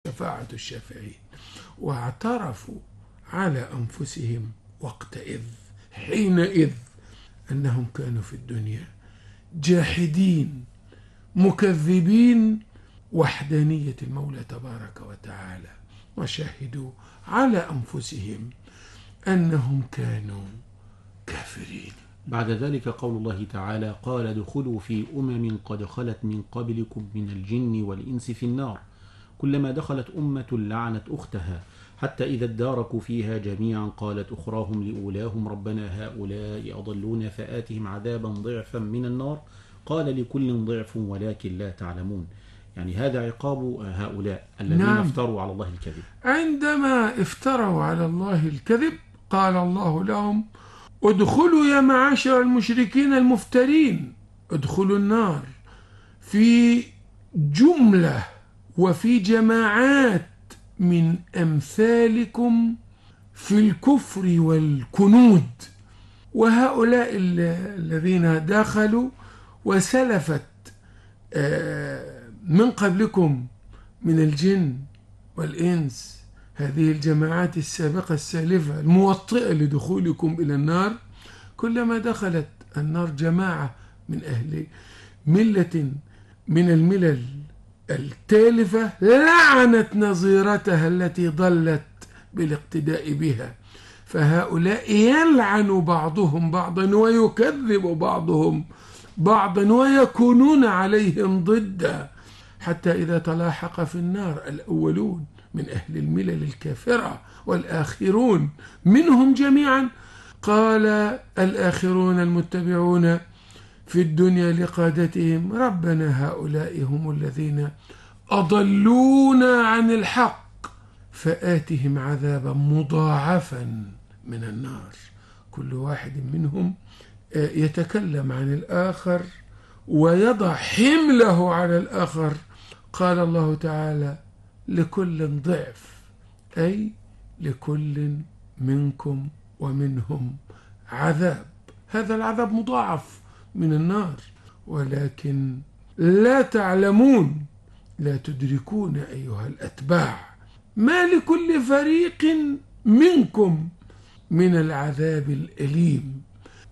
شفاعة الشافعين. واعترفوا على أنفسهم وقتئذ حينئذ أنهم كانوا في الدنيا جاحدين مكذبين وحدانية المولى تبارك وتعالى، وشهدوا على أنفسهم أنهم كانوا كافرين. بعد ذلك قول الله تعالى: قال ادخلوا في أمم قد خلت من قبلكم من الجن والإنس في النار كلما دخلت أمة لعنت أختها حتى إذا اداركوا فيها جميعا قالت أخراهم لأولاهم ربنا هؤلاء أضلونا فآتهم عذابا ضعفا من النار قال لكل ضعف ولكن لا تعلمون. يعني هذا عقاب هؤلاء الذين افتروا على الله الكذب. عندما افتروا على الله الكذب قال الله لهم: ادخلوا يا معاشر المشركين المفترين، ادخلوا النار في جملة وفي جماعات من أمثالكم في الكفر والكنود. وهؤلاء الذين دخلوا وسلفت من قبلكم من الجن والإنس، هذه الجماعات السابقة السالفة الموطئة لدخولكم إلى النار، كلما دخلت النار جماعة من أهل ملة من الملل التالفة لعنت نظيرتها التي ضلت بالاقتداء بها، فهؤلاء يلعن بعضهم بعضا ويكذب بعضهم بعضا ويكونون عليهم ضدا، حتى إذا تلاحق في النار الأولون من أهل الملل الكافرة والآخرون منهم جميعا، قال الآخرون المتبعون في الدنيا لقادتهم ربنا هؤلاء هم الذين أضلونا عن الحق فآتهم عذابا مضاعفا من النار. كل واحد منهم يتكلم عن الآخر ويضع حمله على الآخر. قال الله تعالى: لكل ضعف، أي لكل منكم ومنهم عذاب، هذا العذاب مضاعف من النار، ولكن لا تعلمون، لا تدركون أيها الأتباع ما لكل فريق منكم من العذاب الأليم.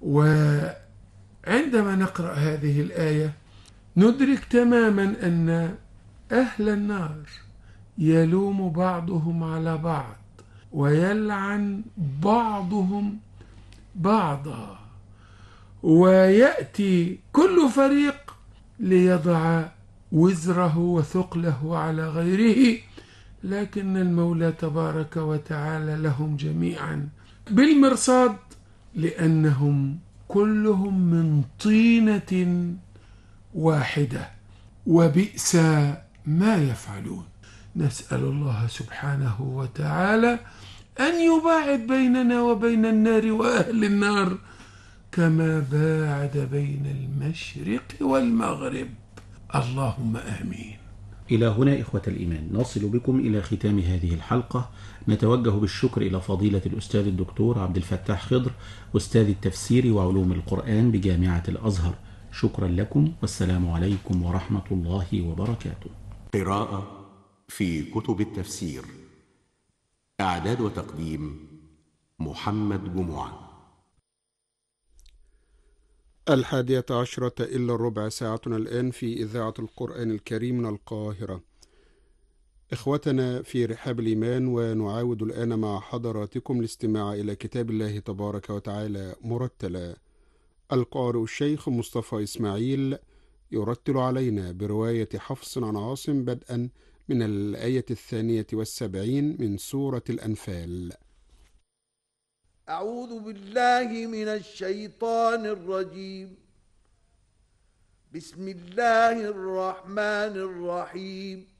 وعندما نقرأ هذه الآية ندرك تماما أن أهل النار يلوم بعضهم على بعض ويلعن بعضهم بعضا، ويأتي كل فريق ليضع وزره وثقله على غيره، لكن المولى تبارك وتعالى لهم جميعا بالمرصاد، لأنهم كلهم من طينة واحدة وبئس ما يفعلون. نسأل الله سبحانه وتعالى أن يباعد بيننا وبين النار وأهل النار كما باعد بين المشرق والمغرب، اللهم آمين. إلى هنا إخوة الإيمان نصل بكم إلى ختام هذه الحلقة. نتوجه بالشكر إلى فضيلة الأستاذ الدكتور عبد الفتاح خضر أستاذ التفسير وعلوم القرآن بجامعة الأزهر. شكرا لكم والسلام عليكم ورحمة الله وبركاته. قراءة في كتب التفسير. إعداد وتقديم محمد جمعة. 11:50 إلا ربع ساعتنا الآن في إذاعة القرآن الكريم من القاهرة. إخوتنا في رحاب الإيمان، ونعاود الآن مع حضراتكم الاستماع إلى كتاب الله تبارك وتعالى مرتلا. القارئ الشيخ مصطفى إسماعيل يرتل علينا برواية حفص عن عاصم بدءا من الآية 72 من سورة الأنفال. أعوذ بالله من الشيطان الرجيم. بسم الله الرحمن الرحيم.